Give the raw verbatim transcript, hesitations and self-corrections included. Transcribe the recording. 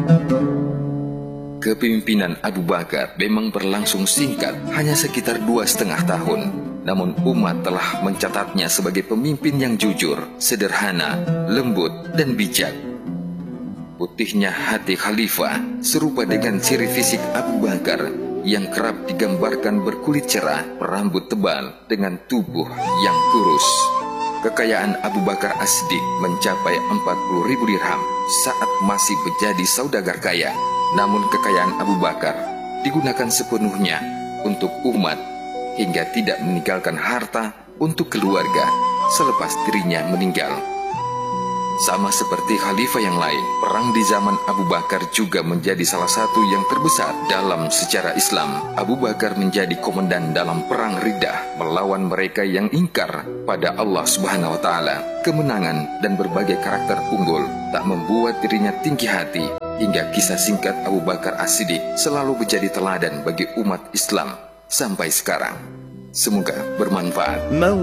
Kepemimpinan Abu Bakar memang berlangsung singkat, hanya sekitar dua setengah tahun. Namun umat telah mencatatnya sebagai pemimpin yang jujur, sederhana, lembut, dan bijak. Putihnya hati khalifah serupa dengan ciri fisik Abu Bakar yang kerap digambarkan berkulit cerah, berambut tebal, dengan tubuh yang kurus. Kekayaan Abu Bakar As-Siddiq mencapai empat puluh ribu dirham saat masih menjadi saudagar kaya. Namun kekayaan Abu Bakar digunakan sepenuhnya untuk umat hingga tidak meninggalkan harta untuk keluarga selepas dirinya meninggal. Sama seperti khalifah yang lain, perang di zaman Abu Bakar juga menjadi salah satu yang terbesar dalam sejarah Islam. Abu Bakar menjadi komandan dalam perang Riddah melawan mereka yang ingkar pada Allah Subhanahu wa Ta'ala. Kemenangan dan berbagai karakter unggul tak membuat dirinya tinggi hati, hingga kisah singkat Abu Bakar As-Siddiq selalu menjadi teladan bagi umat Islam sampai sekarang. Semoga bermanfaat.